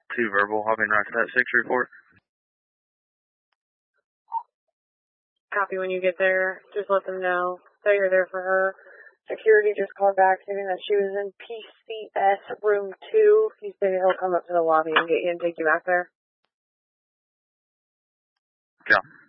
2 verbal. I'll be right to that 6 report. Copy when you get there. Just let them know that you're there for her. Security just called back saying that she was in PCS room 2. He said he'll come up to the lobby and get you and take you back there. Yeah.